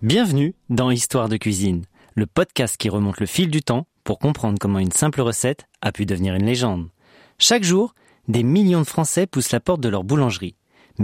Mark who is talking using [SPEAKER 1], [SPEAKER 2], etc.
[SPEAKER 1] Bienvenue dans Histoire de cuisine, le podcast qui remonte le fil du temps pour comprendre comment une simple recette a pu devenir une légende. Chaque jour, des millions de Français poussent la porte de leur boulangerie.